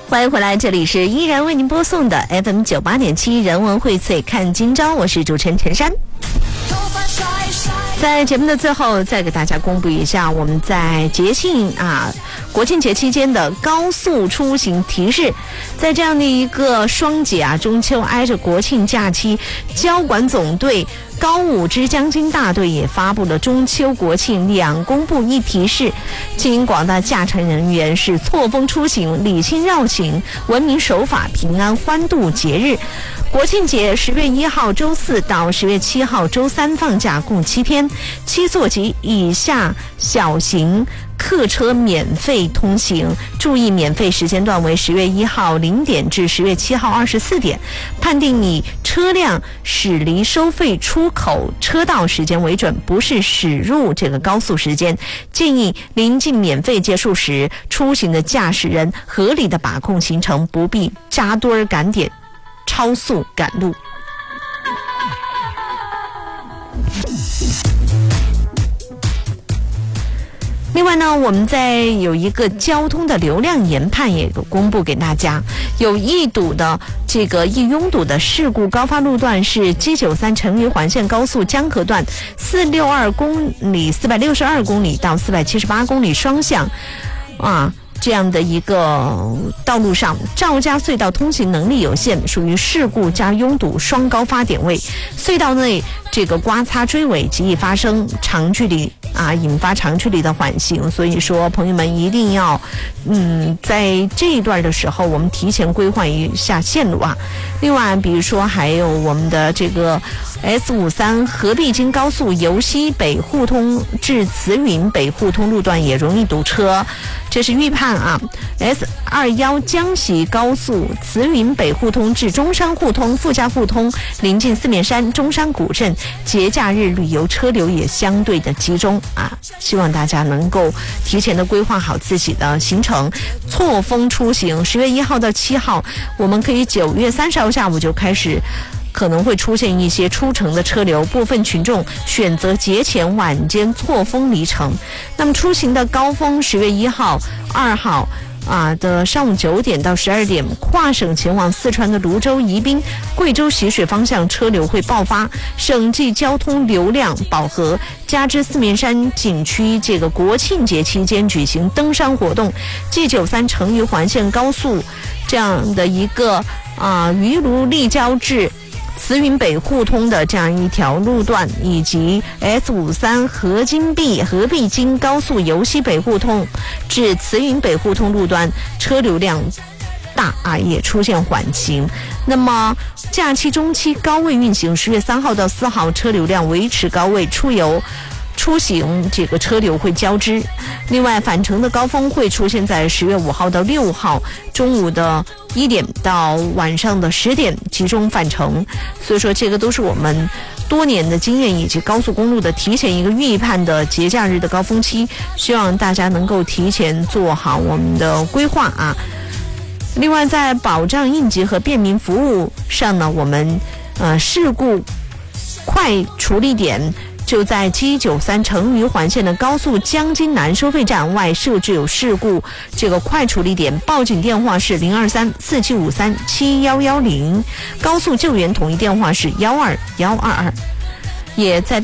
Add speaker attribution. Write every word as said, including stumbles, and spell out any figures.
Speaker 1: 欢迎回来，这里是依然为您播送的 F M 九八点七人文荟萃看今朝，我是主持人陈珊。在节目的最后，再给大家公布一下我们在节庆啊国庆节期间的高速出行提示。在这样的一个双节啊，中秋挨着国庆假期，交管总队高五支江津大队也发布了中秋国庆两公布一提示，请广大驾乘人员是错峰出行，理性绕行，文明守法，平安欢度节日。国庆节十月一号周四到十月七号周三放假，共七天，七座级以下小型客车免费通行，注意免费时间段为十月一号零点至十月七号二十四点，判定以车辆驶离收费出口车道时间为准，不是驶入这个高速时间。建议临近免费结束时出行的驾驶人合理的把控行程，不必扎堆儿赶点超速赶路。另外呢，我们在有一个交通的流量研判也公布给大家，有易堵的这个易拥堵的事故高发路段是 G 九三 成渝环线高速江河段四百六十二公里、四百六十二公里到四百七十八公里双向啊。这样的一个道路上，赵家隧道通行能力有限，属于事故加拥堵双高发点位，隧道内这个刮擦追尾极易发生长距离啊，引发长距离的缓行。所以说朋友们一定要嗯，在这一段的时候我们提前规划一下线路啊。另外比如说还有我们的这个 S 五十三 合璧京高速由西北互通至慈云北互通路段也容易堵车，这是预判啊。 S 二十一 江西高速慈云北互通至中山互通富家互通临近四面山中山古镇，节假日旅游车流也相对的集中啊，希望大家能够提前的规划好自己的行程，错峰出行。十月一号到七号，我们可以九月三十号下午就开始可能会出现一些出城的车流，部分群众选择节前晚间错峰离城。那么出行的高峰十月一号、二号啊的上午九点到十二点，跨省前往四川的泸州、宜宾、贵州习水方向车流会爆发，省际交通流量饱和，加之四面山景区这个国庆节期间举行登山活动， G 九三 成渝环线高速这样的一个啊余卢立交至慈云北互通的这样一条路段，以及 S 五十三 合金璧合璧京高速由西北互通至慈云北互通路段车流量大啊，也出现缓行。那么假期中期高位运行，十月三号到四号车流量维持高位，出游出行这个车流会交织。另外返程的高峰会出现在十月五号到六号中午的一点到晚上的十点集中返程。所以说这个都是我们多年的经验以及高速公路的提前一个预判的节假日的高峰期，希望大家能够提前做好我们的规划啊。另外在保障应急和便民服务上呢，我们呃事故快处理点就在 G 九三 成渝环线的高速江津南收费站外设置有事故这个快处理点，报警电话是零二三四七五三七一一零，高速救援统一电话是一二一二二，也在